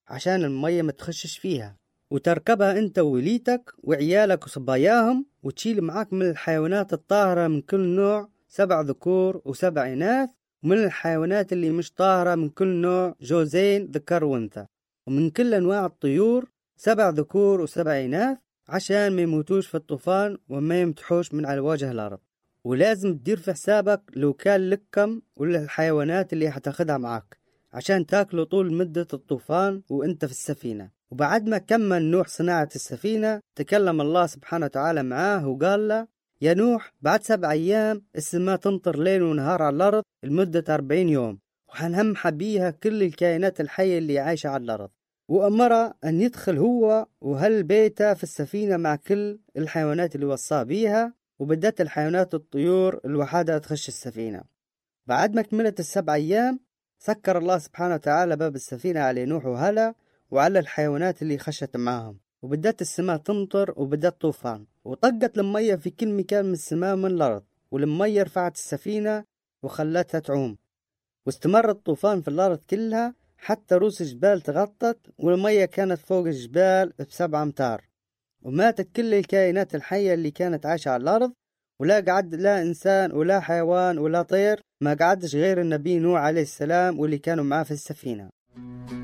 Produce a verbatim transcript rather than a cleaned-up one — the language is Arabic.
عشان المية ما تخشش فيها، وتركبها انت ووليتك وعيالك وصباياهم، وتشيل معاك من الحيوانات الطاهرة من كل نوع سبع ذكور وسبع إناث، ومن الحيوانات اللي مش طاهرة من كل نوع جوزين ذكر وانثى، ومن كل أنواع الطيور سبع ذكور وسبع إناث، عشان ما يموتوش في الطوفان وما يمتحوش من على وجه الأرض. ولازم تدير في حسابك لو كان لكم ولا الحيوانات اللي هتاخدها معك عشان تاكلوا طول مدة الطوفان وانت في السفينة. وبعد ما كمل نوح صناعة السفينة، تكلم الله سبحانه وتعالى معاه وقال له: يا نوح، بعد سبع أيام السماء تمطر ليل ونهار على الأرض لمدة أربعين يوم، وحنهمح بيها كل الكائنات الحية اللي عايشة على الأرض. وأمر أن يدخل هو وهل بيته في السفينة مع كل الحيوانات اللي وصاه بيها، وبدت الحيوانات الطيور الوحادة تخش السفينة. بعد ما كملت السبع أيام، سكر الله سبحانه وتعالى باب السفينة على نوح وهلا وعلى الحيوانات اللي خشت معاهم، وبدت السماء تمطر وبدت طوفان، وطقت المية في كل مكان من السماء ومن الأرض، والمية رفعت السفينة وخلتها تعوم. واستمر الطوفان في الأرض كلها حتى رؤوس الجبال تغطت، والمية كانت فوق الجبال بسبع أمتار، وماتت كل الكائنات الحية اللي كانت عايشة على الأرض، ولا قعد لا إنسان ولا حيوان ولا طير، ما قعدش غير النبي نوح عليه السلام واللي كانوا معاه في السفينة.